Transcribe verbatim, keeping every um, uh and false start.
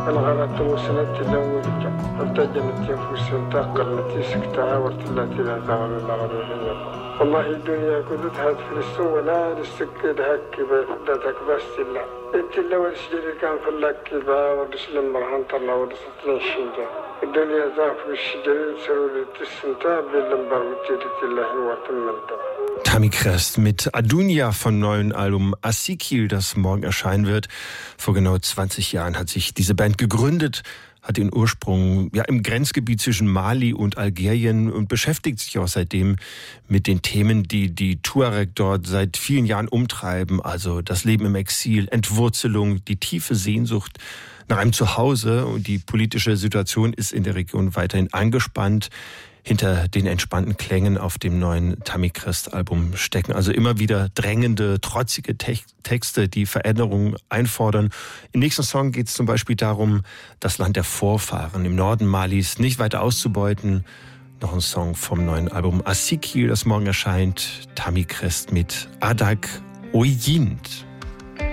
الغلط وسنتي الأولية ارتجنت ينفس تقلت سكتها وارتلت إلى ثغر الأغربية والله الدنيا كنت هاد في السوء لا للسكد هكي بفدتك بس إلا انت اللي الشجري كان في اللكي با ورسل المرحان طلع ورسلت الشنجة الدنيا ذاك في الشجري سروري تسنتا باللمبر وتيرت الله وتمنتا. Tammy Crest mit Adunia vom neuen Album Asikil, das morgen erscheinen wird. Vor genau zwanzig Jahren hat sich diese Band gegründet, hat ihren Ursprung ja im Grenzgebiet zwischen Mali und Algerien und beschäftigt sich auch seitdem mit den Themen, die die Tuareg dort seit vielen Jahren umtreiben. Also das Leben im Exil, Entwurzelung, die tiefe Sehnsucht nach einem Zuhause, und die politische Situation ist in der Region weiterhin angespannt. Hinter den entspannten Klängen auf dem neuen Tammy Crest Album stecken also immer wieder drängende, trotzige Te- Texte, die Veränderungen einfordern. Im nächsten Song geht es zum Beispiel darum, das Land der Vorfahren im Norden Malis nicht weiter auszubeuten. Noch ein Song vom neuen Album Asikil, das morgen erscheint. Tammy Crest mit Adak Oyind.